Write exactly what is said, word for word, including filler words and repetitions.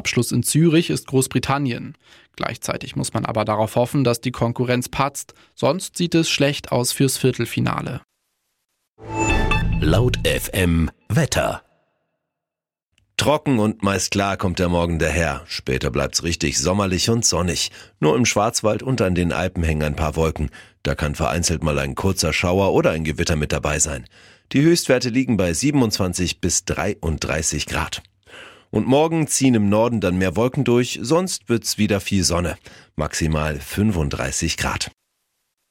Abschluss in Zürich ist Großbritannien. Gleichzeitig muss man aber darauf hoffen, dass die Konkurrenz patzt, sonst sieht es schlecht aus fürs Viertelfinale. Laut F M Wetter. Trocken und meist klar kommt der Morgen daher. Später bleibt's richtig sommerlich und sonnig. Nur im Schwarzwald und an den Alpen hängen ein paar Wolken. Da kann vereinzelt mal ein kurzer Schauer oder ein Gewitter mit dabei sein. Die Höchstwerte liegen bei siebenundzwanzig bis dreiunddreißig Grad. Und morgen ziehen im Norden dann mehr Wolken durch, sonst wird's wieder viel Sonne. Maximal fünfunddreißig Grad.